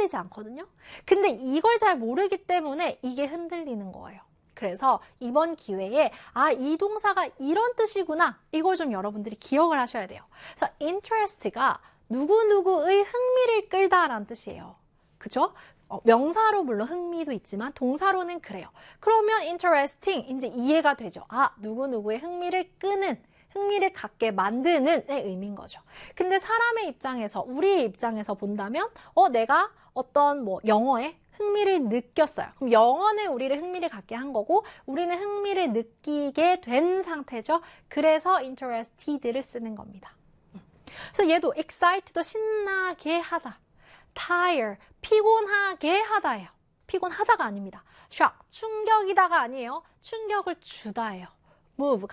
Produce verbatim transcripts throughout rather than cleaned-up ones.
흔들리지 않거든요. 근데 이걸 잘 모르기 때문에 이게 흔들리는 거예요. 그래서 이번 기회에 아, 이 동사가 이런 뜻이구나. 이걸 좀 여러분들이 기억을 하셔야 돼요. 그래서 interest가 누구누구의 흥미를 끌다라는 뜻이에요. 그죠? 어, 명사로 물론 흥미도 있지만 동사로는 그래요. 그러면 interesting 이제 이해가 되죠. 아, 누구누구의 흥미를 끄는, 흥미를 갖게 만드는 의 의미인 거죠. 근데 사람의 입장에서, 우리의 입장에서 본다면 어, 내가 어떤 뭐 영어에 흥미를 느꼈어요. 그럼 영어는 우리를 흥미를 갖게 한 거고 우리는 흥미를 느끼게 된 상태죠. 그래서 interested를 쓰는 겁니다. 그래서 얘도 excited도 신나게 하다. tire, 피곤하게 하다예요. 피곤하다가 아닙니다. shock, 충격이다가 아니에요. 충격을 주다예요. move,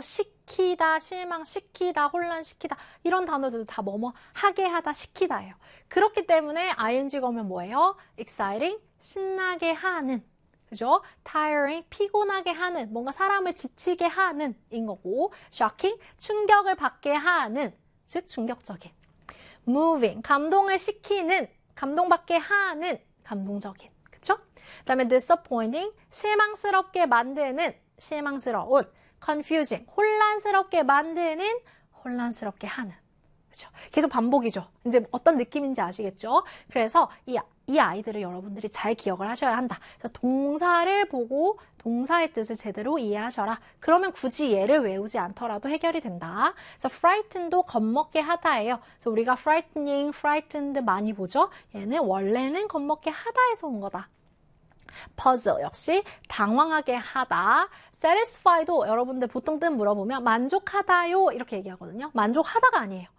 감동시키다, 실망시키다, 혼란시키다 이런 단어들도 다 뭐뭐 하게 하다, 시키다예요. 그렇기 때문에 ing가 오면 뭐예요? exciting, 신나게 하는, 그죠? tiring, 피곤하게 하는, 뭔가 사람을 지치게 하는 인 거고 shocking, 충격을 받게 하는, 즉 충격적인. moving, 감동을 시키는, 감동받게 하는, 감동적인, 그쵸? 그 다음에 disappointing, 실망스럽게 만드는, 실망스러운. confusing, 혼란스럽게 만드는, 혼란스럽게 하는. 그쵸? 계속 반복이죠. 이제 어떤 느낌인지 아시겠죠? 그래서 이, 이 아이들을 여러분들이 잘 기억을 하셔야 한다. 그래서 동사를 보고 동사의 뜻을 제대로 이해하셔라. 그러면 굳이 얘를 외우지 않더라도 해결이 된다. 그래서 frightened도 겁먹게 하다예요. 그래서 우리가 frightening, frightened 많이 보죠? 얘는 원래는 겁먹게 하다에서 온 거다. puzzle 역시 당황하게 하다. satisfy도 여러분들 보통 뜻 물어보면 만족하다요 이렇게 얘기하거든요. 만족하다가 아니에요.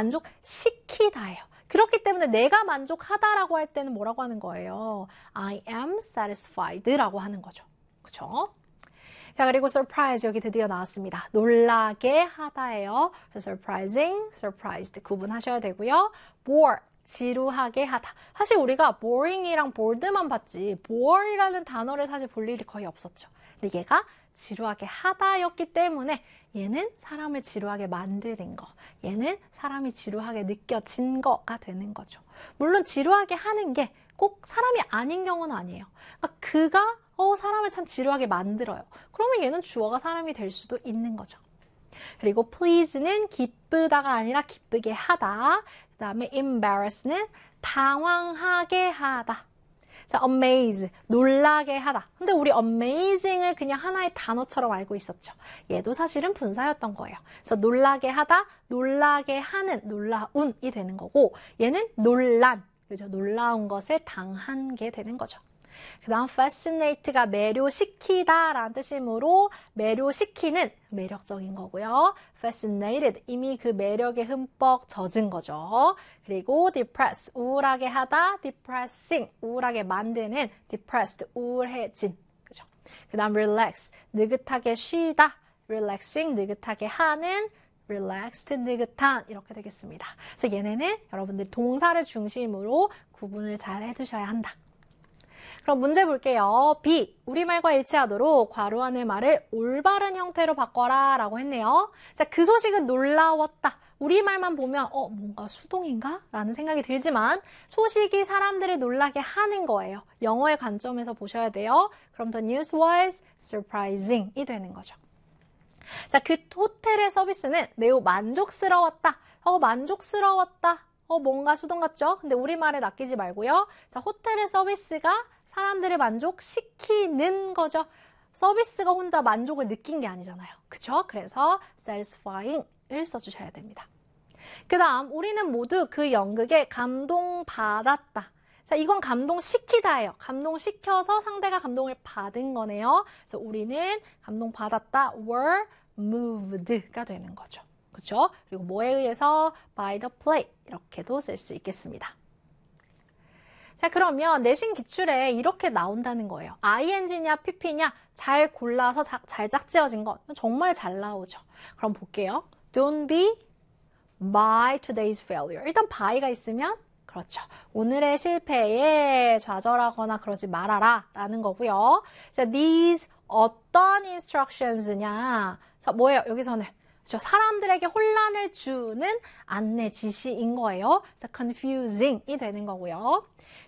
만족시키다예요. 그렇기 때문에 내가 만족하다라고 할 때는 뭐라고 하는 거예요? I am satisfied라고 하는 거죠. 그쵸? 자, 그리고 surprise 여기 드디어 나왔습니다. 놀라게 하다예요. surprising, surprised 구분하셔야 되고요. bore 지루하게 하다. 사실 우리가 boring이랑 bored만 봤지 bore이라는 단어를 사실 볼 일이 거의 없었죠. 근데 얘가 지루하게 하다였기 때문에 얘는 사람을 지루하게 만드는 거. 얘는 사람이 지루하게 느껴진 거가 되는 거죠. 물론 지루하게 하는 게 꼭 사람이 아닌 경우는 아니에요. 그러니까 그가 어, 사람을 참 지루하게 만들어요. 그러면 얘는 주어가 사람이 될 수도 있는 거죠. 그리고 please는 기쁘다가 아니라 기쁘게 하다. 그 다음에 embarrass는 당황하게 하다. 자, amaze, 놀라게 하다. 근데 우리 amazing을 그냥 하나의 단어처럼 알고 있었죠. 얘도 사실은 분사였던 거예요. 그래서 놀라게 하다, 놀라게 하는, 놀라운이 되는 거고 얘는 놀란, 그죠? 놀라운 것을 당한 게 되는 거죠. 그 다음 fascinate가 매료시키다 라는 뜻이므로 매료시키는 매력적인 거고요. fascinated 이미 그 매력에 흠뻑 젖은 거죠. 그리고 depress 우울하게 하다, depressing 우울하게 만드는, depressed 우울해진. 그죠? 그 다음 relax 느긋하게 쉬다, relaxing 느긋하게 하는, relaxed 느긋한 이렇게 되겠습니다. 그래서 얘네는 여러분들 동사를 중심으로 구분을 잘 해두셔야 한다. 그럼 문제 볼게요. B. 우리말과 일치하도록 괄호 안의 말을 올바른 형태로 바꿔라 라고 했네요. 자, 그 소식은 놀라웠다. 우리말만 보면 어, 뭔가 수동인가? 라는 생각이 들지만 소식이 사람들을 놀라게 하는 거예요. 영어의 관점에서 보셔야 돼요. 그럼 the news was surprising이 되는 거죠. 자, 그 호텔의 서비스는 매우 만족스러웠다. 어, 만족스러웠다. 어, 뭔가 수동 같죠? 근데 우리말에 낚이지 말고요. 자, 호텔의 서비스가 사람들을 만족시키는 거죠. 서비스가 혼자 만족을 느낀 게 아니잖아요. 그쵸? 그래서 satisfying을 써주셔야 됩니다. 그 다음 우리는 모두 그 연극에 감동받았다. 자, 이건 감동시키다예요. 감동시켜서 상대가 감동을 받은 거네요. 그래서 우리는 감동받았다. were moved가 되는 거죠. 그쵸? 그리고 뭐에 의해서? by the play 이렇게도 쓸 수 있겠습니다. 자, 그러면 내신 기출에 이렇게 나온다는 거예요. ing냐 pp냐 잘 골라서 자, 잘 짝지어진 것 정말 잘 나오죠. 그럼 볼게요. Don't be by today's failure. 일단 by가 있으면 그렇죠. 오늘의 실패에 좌절하거나 그러지 말아라 라는 거고요. 자, these 어떤 instructions냐. 자, 뭐예요? 여기서는 사람들에게 혼란을 주는 안내 지시인 거예요. 그래서 confusing이 되는 거고요.